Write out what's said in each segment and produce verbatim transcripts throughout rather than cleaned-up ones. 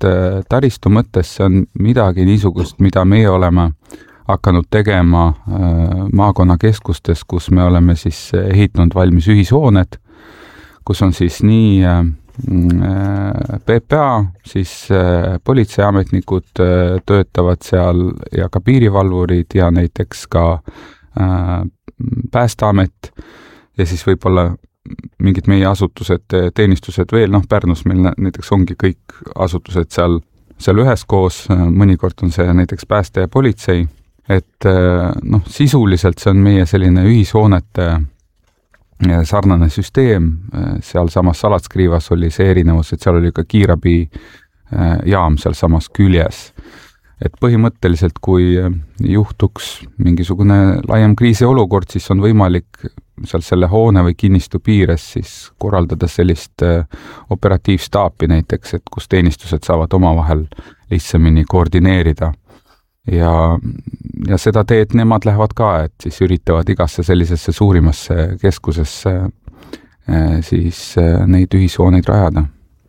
et taristu mõttes see on midagi niisugust, mida meie oleme hakanud tegema maakonnakeskustes, kus me oleme siis ehitanud valmis ühishooned, kus on siis nii P P A, siis politseiametnikud töötavad seal ja ka piirivalvurid ja näiteks ka Päästeamet ja siis võib-olla mingid meie asutused, teenistused veel, noh Pärnus meil näiteks ongi kõik asutused seal, seal üheskoos, mõnikord on see näiteks pääste ja politsei, et noh, sisuliselt see on meie selline ühishoonete sarnane süsteem, seal samas Salatskriivas oli see erinevus, et seal oli ka kiirabi jaam seal samas küljes. Et põhimõtteliselt, kui juhtuks mingisugune laiem kriisiolukord, siis on võimalik seal selle hoone või kinnistu piires siis korraldada sellist operatiivstaapi näiteks, et kus teenistused saavad omavahel lihtsamini koordineerida. Ja, ja seda teed nemad lähevad ka, et siis üritavad igasse sellisesse suurimasse keskusesse siis neid ühishooneid rajada.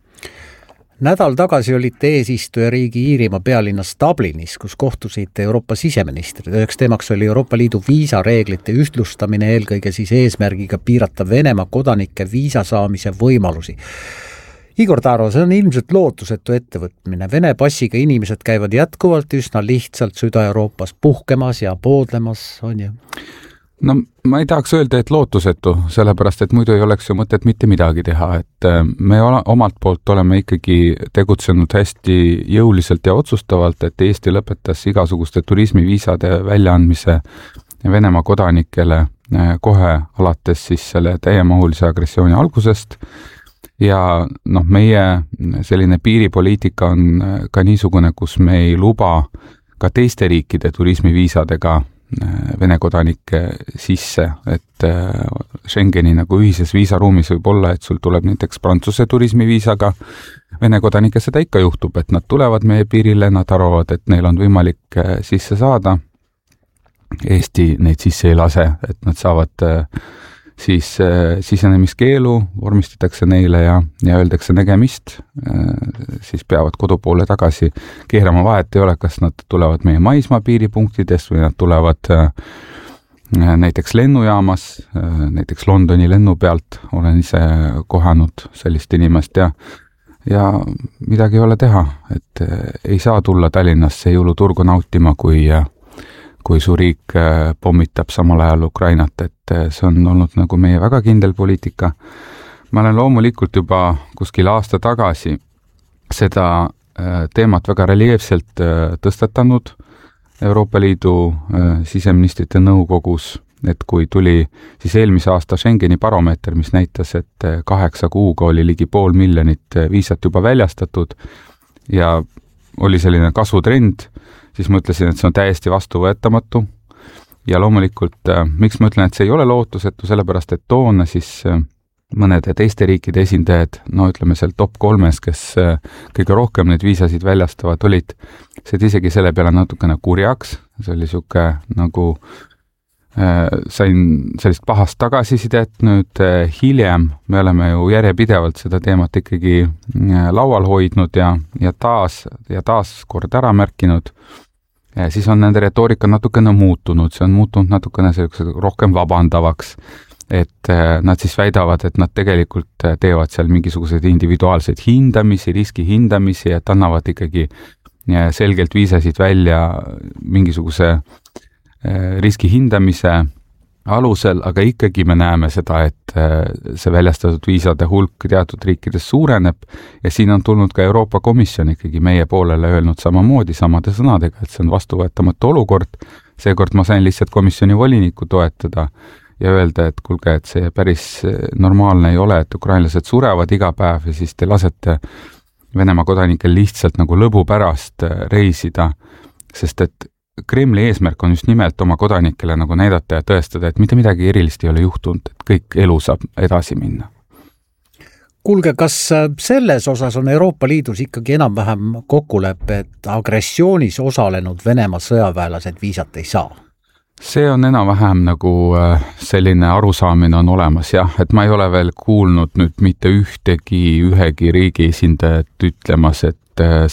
Nädal tagasi olite eesistujariigi Iirimaa pealinnas Dublinis, kus kohtusite Euroopa siseministrid. Üheks teemaks oli Euroopa Liidu viisareeglite ühtlustamine, eelkõige siis eesmärgiga piirata Venemaa kodanike viisa saamise võimalusi. Igor Taro, see on ilmselt lootusetu ettevõtmine. Vene passiga inimesed käivad jätkuvalt üsna lihtsalt Süda-Euroopas puhkemas ja poodlemas, on ju? No ma ei tahaks öelda, et lootusetu, sellepärast, et muidu ei oleks ju mõtet mitte midagi teha, et me omalt poolt oleme ikkagi tegutsenud hästi jõuliselt ja otsustavalt, et Eesti lõpetas igasuguste turismiviisade väljaandmise Venemaa kodanikele kohe alates siis selle täiemahulise agressiooni algusest. Ja noh, meie selline piiripoliitika on ka niisugune, kus me ei luba ka teiste riikide turismiviisadega Vene kodanike sisse, et Schengeni nagu ühises viisaruumis võib olla, et sul tuleb näiteks Prantsuse turismiviisaga Vene kodanike, seda ikka juhtub, et nad tulevad meie piirile, nad arvavad, et neil on võimalik sisse saada. Eesti neid sisse ei lase, et nad saavad siis sisenemiskeelu, vormistatakse neile ja, ja öeldakse nägemist, siis peavad kodu poole tagasi keerama, vahet ei ole, kas nad tulevad meie maismaa piiripunktidest või nad tulevad näiteks lennujaamas, näiteks Londoni lennu pealt, olen ise kohanud sellist inimest ja, ja midagi ei ole teha, et ei saa tulla Tallinnasse jõuluturgu nautima, kui kui su riik pommitab samal ajal Ukrainat, et see on olnud nagu meie väga kindel poliitika. Ma olen loomulikult juba kuskil aasta tagasi seda teemat väga reljeefselt tõstatanud Euroopa Liidu siseministrite nõukogus, et kui tuli siis eelmise aasta Schengeni baromeeter, mis näitas, et kaheksa kuuga oli ligi pool miljonit viisat juba väljastatud ja oli selline kasvutrend, siis ma ütlesin, et see on täiesti vastuvõetamatu ja loomulikult, miks ma ütlen, et see ei ole lootusetu, sellepärast, et toona siis mõnede teiste riikide esindajad, no ütleme seal top kolmes, kes kõige rohkem neid viisasid väljastavad olid, see isegi selle peale natukene kurjaks, see oli siuke nagu sain sellist pahast tagasisidet, nüüd hiljem me oleme ju järjepidevalt seda teemat ikkagi laual hoidnud ja, ja taas ja taas kord ära märkinud. Ja siis on nende retoorika natukene muutunud, see on muutunud natukene rohkem vabandavaks, et nad siis väidavad, et nad tegelikult teevad seal mingisuguseid individuaalseid hindamisi, riski hindamisi, et annavad ikkagi selgelt viisasid välja mingisuguse riski hindamise alusel, aga ikkagi me näeme seda, et see väljastatud viisade hulk teatud riikides suureneb ja siin on tulnud ka Euroopa Komisjon ikkagi meie poolele öelnud samamoodi samade sõnadega, et see on vastuvõetamatu olukord. Seekord ma sain lihtsalt komisjoni voliniku toetada ja öelda, et kulge, et see päris normaalne ei ole, et ukrainlased surevad iga päev ja siis te lasete Venemaa kodanikel lihtsalt nagu lõbu pärast reisida, sest et Kremli eesmärk on just nimelt oma kodanikele nagu näidata ja tõestada, et mitte midagi erilist ei ole juhtunud, et kõik elu saab edasi minna. Kuulge, kas selles osas on Euroopa Liidus ikkagi enam-vähem kokkulepe, et agressioonis osalenud Venemaa sõjaväelased viisat ei saa? See on enam-vähem nagu selline arusaamine on olemas, jah, et ma ei ole veel kuulnud nüüd mitte ühtegi ühegi riigi esindajat ütlemas, et